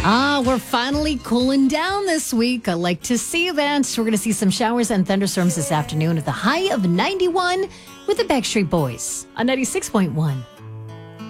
We're finally cooling down this week. I like to see that. We're going to see some showers and thunderstorms this afternoon at the high of 91 with the Backstreet Boys on 96.1.